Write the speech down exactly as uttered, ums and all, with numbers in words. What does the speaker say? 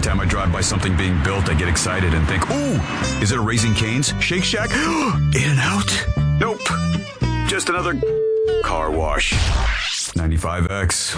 time I drive by something being built, I get excited and think, ooh, is it a Raising Cane's? Shake Shack? In-N-Out? Nope. Just another car wash. ninety-five X.